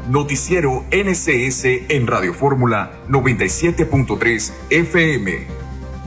Noticiero NCS en Radio Fórmula 97.3 FM.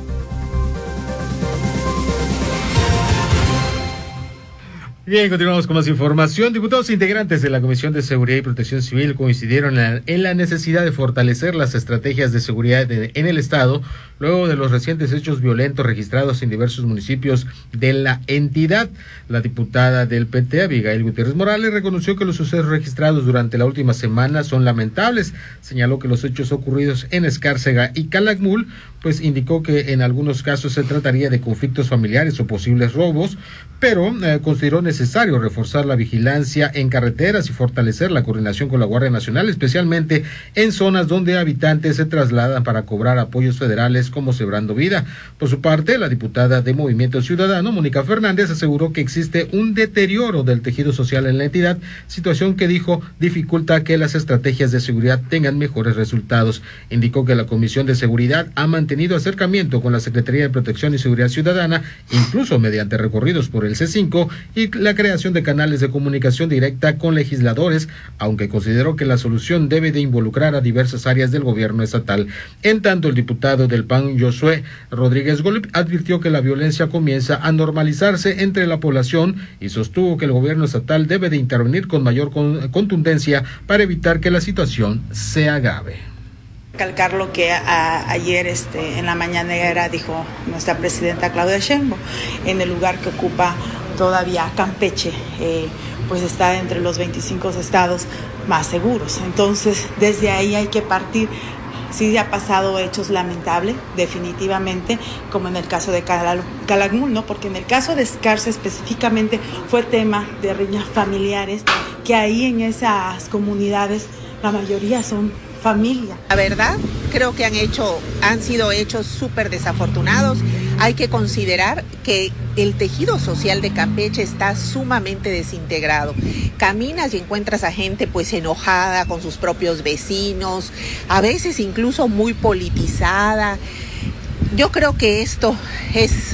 Bien, continuamos con más información. Diputados integrantes de la Comisión de Seguridad y Protección Civil coincidieron en la necesidad de fortalecer las estrategias de seguridad en el Estado, luego de los recientes hechos violentos registrados en diversos municipios de la entidad. La diputada del PT, Abigail Gutiérrez Morales, reconoció que los sucesos registrados durante la última semana son lamentables. Señaló que los hechos ocurridos en Escárcega y Calakmul, pues indicó que en algunos casos se trataría de conflictos familiares o posibles robos, pero consideró necesario reforzar la vigilancia en carreteras y fortalecer la coordinación con la Guardia Nacional, especialmente en zonas donde habitantes se trasladan para cobrar apoyos federales como Sembrando Vida. Por su parte, la diputada de Movimiento Ciudadano, Mónica Fernández, aseguró que existe un deterioro del tejido social en la entidad, situación que dijo dificulta que las estrategias de seguridad tengan mejores resultados. Indicó que la Comisión de Seguridad ha mantenido acercamiento con la Secretaría de Protección y Seguridad Ciudadana, incluso mediante recorridos por el C5 y la creación de canales de comunicación directa con legisladores, aunque consideró que la solución debe de involucrar a diversas áreas del gobierno estatal. En tanto, el diputado del PAN, Josué Rodríguez Golub, advirtió que la violencia comienza a normalizarse entre la población y sostuvo que el gobierno estatal debe de intervenir con mayor contundencia para evitar que la situación se agrave. Calcar lo que ayer en la mañanera dijo nuestra presidenta Claudia Sheinbaum, en el lugar que ocupa todavía Campeche, pues está entre los 25 estados más seguros. Entonces, desde ahí hay que partir. Sí ha pasado hechos lamentables, definitivamente, como en el caso de Calakmul, ¿no? Porque en el caso de Escarce específicamente fue tema de riñas familiares, que ahí en esas comunidades la mayoría son familia. La verdad, creo que han sido hechos súper desafortunados. Hay que considerar que el tejido social de Campeche está sumamente desintegrado. Caminas y encuentras a gente pues enojada con sus propios vecinos, a veces incluso muy politizada. Yo creo que esto es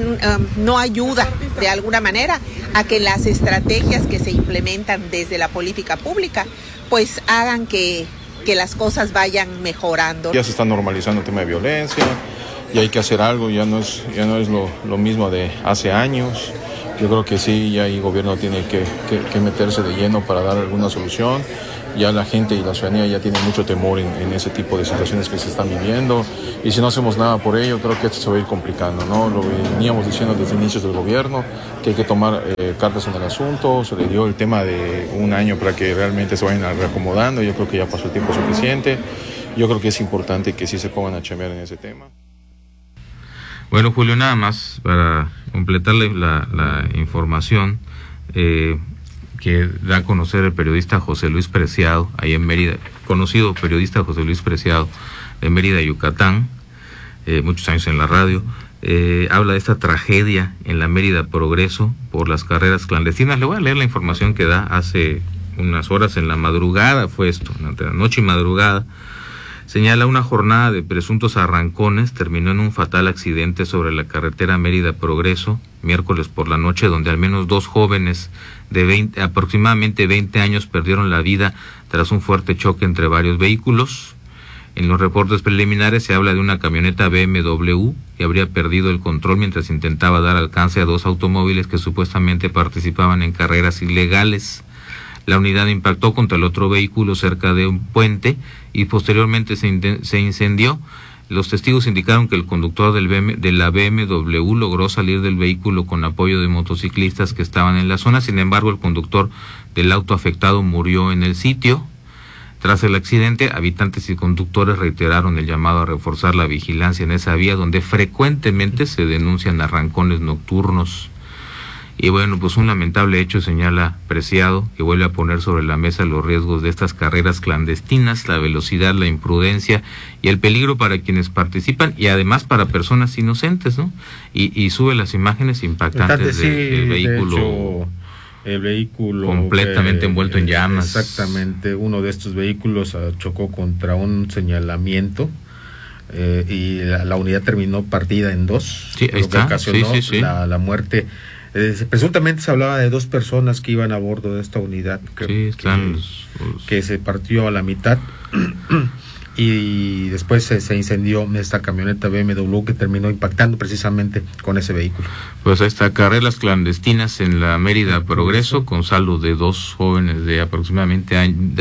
no ayuda de alguna manera a que las estrategias que se implementan desde la política pública pues hagan que las cosas vayan mejorando. Ya se está normalizando el tema de violencia y hay que hacer algo, ya no es lo mismo de hace años. Yo creo que sí, ya el gobierno tiene que meterse de lleno para dar alguna solución. Ya la gente y la ciudadanía ya tienen mucho temor en ese tipo de situaciones que se están viviendo, y si no hacemos nada por ello, creo que esto se va a ir complicando, ¿no? Lo veníamos diciendo desde inicios del gobierno, que hay que tomar cartas en el asunto. Se le dio el tema de un año para que realmente se vayan reacomodando. Yo creo que ya pasó el tiempo suficiente. Yo creo que es importante que sí se pongan a chambear en ese tema. Bueno, Julio, nada más para completarle la información que da a conocer el periodista José Luis Preciado, ahí en Mérida, conocido periodista José Luis Preciado, de Mérida, Yucatán, muchos años en la radio, habla de esta tragedia en la Mérida Progreso por las carreras clandestinas. Le voy a leer la información que da hace unas horas, en la madrugada fue esto, entre la noche y madrugada. Señala: una jornada de presuntos arrancones terminó en un fatal accidente sobre la carretera Mérida Progreso, miércoles por la noche, donde al menos 2 jóvenes de aproximadamente 20 años perdieron la vida tras un fuerte choque entre varios vehículos. En los reportes preliminares se habla de una camioneta BMW que habría perdido el control mientras intentaba dar alcance a 2 automóviles que supuestamente participaban en carreras ilegales. La unidad impactó contra el otro vehículo cerca de un puente y posteriormente se incendió. Los testigos indicaron que el conductor de la BMW logró salir del vehículo con apoyo de motociclistas que estaban en la zona. Sin embargo, el conductor del auto afectado murió en el sitio. Tras el accidente, habitantes y conductores reiteraron el llamado a reforzar la vigilancia en esa vía, donde frecuentemente se denuncian arrancones nocturnos. Y bueno, pues un lamentable hecho, señala Preciado, que vuelve a poner sobre la mesa los riesgos de estas carreras clandestinas, la velocidad, la imprudencia y el peligro para quienes participan, y además para personas inocentes, ¿no? Y sube las imágenes impactantes del vehículo. De hecho, el vehículo completamente envuelto en llamas. Exactamente, uno de estos vehículos chocó contra un señalamiento. Y la unidad terminó partida en 2, sí, ahí lo está. que ocasionó sí. la muerte Presuntamente se hablaba de 2 personas que iban a bordo de esta unidad que se partió a la mitad y después se incendió esta camioneta BMW que terminó impactando precisamente con ese vehículo. Pues hasta carreras clandestinas en la Mérida Progreso, con saldo de 2 jóvenes de aproximadamente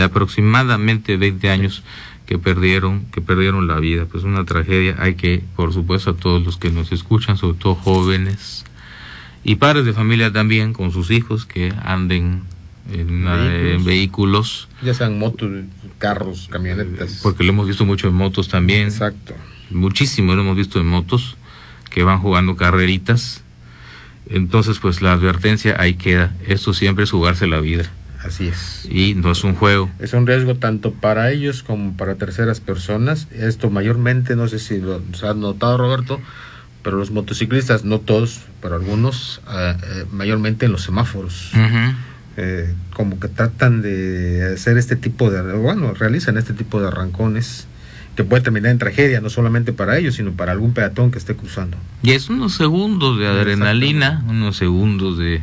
20 años que perdieron la vida. Pues una tragedia. Hay que, por supuesto, a todos los que nos escuchan, sobre todo jóvenes y padres de familia también, con sus hijos, que anden en vehículos, ya sean motos, carros, camionetas, porque lo hemos visto mucho en motos también. Exacto. Muchísimo lo hemos visto en motos que van jugando carreritas. Entonces, pues la advertencia ahí queda. Esto siempre es jugarse la vida. Así es. Y no es un juego. Es un riesgo tanto para ellos como para terceras personas. Esto mayormente, no sé si lo has notado, Roberto, pero los motociclistas, no todos, pero algunos, mayormente en los semáforos. Como que tratan de hacer realizan este tipo de arrancones que puede terminar en tragedia, no solamente para ellos, sino para algún peatón que esté cruzando. Y es unos segundos de adrenalina, unos segundos de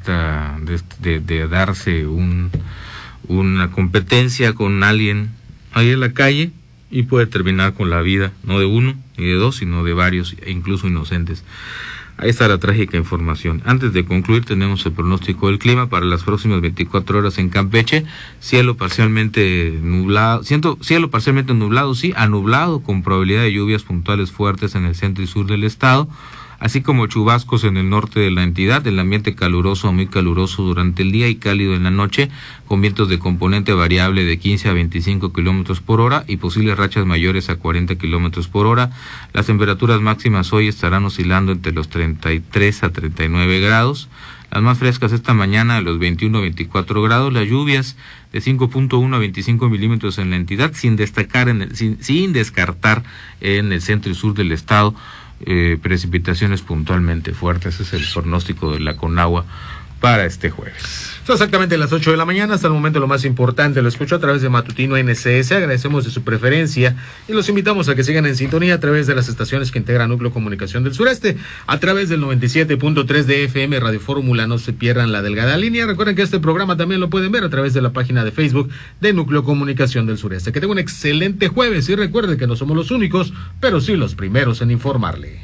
darse una competencia con alguien ahí en la calle, y puede terminar con la vida, no de uno ni de 2, sino de varios, e incluso inocentes. Ahí está la trágica información. Antes de concluir, tenemos el pronóstico del clima para las próximas 24 horas en Campeche. Cielo parcialmente nublado, sí, a nublado, con probabilidad de lluvias puntuales fuertes en el centro y sur del estado, así como chubascos en el norte de la entidad. El ambiente caluroso a muy caluroso durante el día y cálido en la noche, con vientos de componente variable de 15 a 25 kilómetros por hora y posibles rachas mayores a 40 kilómetros por hora. Las temperaturas máximas hoy estarán oscilando entre los 33 a 39 grados. Las más frescas esta mañana de los 21 a 24 grados. Las lluvias de 5.1 a 25 milímetros en la entidad, sin descartar en el centro y sur del estado precipitaciones puntualmente fuertes. Ese es el pronóstico de la Conagua para este jueves. Son exactamente las 8 de la mañana. Hasta el momento lo más importante lo escucho a través de Matutino NCS. Agradecemos de su preferencia y los invitamos a que sigan en sintonía a través de las estaciones que integran Núcleo Comunicación del Sureste, a través del 97.3 de FM Radio Fórmula. No se pierdan la delgada línea. Recuerden que este programa también lo pueden ver a través de la página de Facebook de Núcleo Comunicación del Sureste. Que tengan un excelente jueves y recuerden que no somos los únicos, pero sí los primeros en informarle.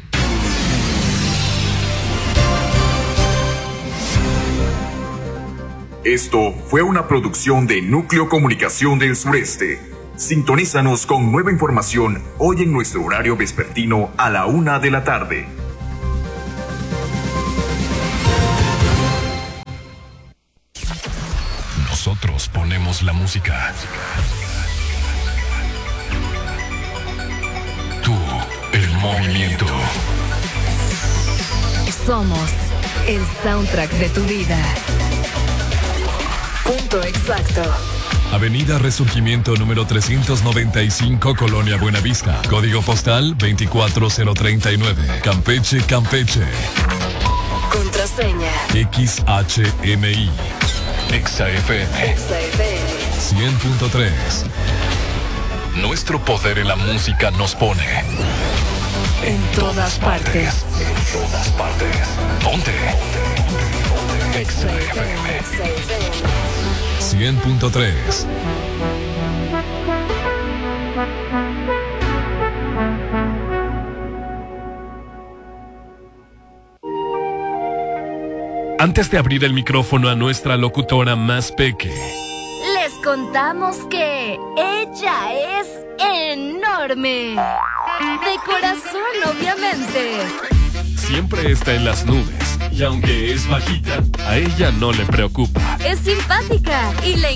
Esto fue una producción de Núcleo Comunicación del Sureste. Sintonízanos con nueva información hoy en nuestro horario vespertino a la 1 de la tarde. Nosotros ponemos la música. Tú, el movimiento. Somos el soundtrack de tu vida. Punto exacto. Avenida Resurgimiento número 395, Colonia Buenavista. Código postal 24039. Campeche, Campeche. Contraseña XHMI. XFM 100.3. Nuestro poder en la música nos pone en todas partes. En todas partes. Ponte. XFM 100.3. Antes de abrir el micrófono a nuestra locutora más peque, les contamos que ella es enorme. De corazón, obviamente. Siempre está en las nubes. Y aunque es bajita, a ella no le preocupa. Es simpática y le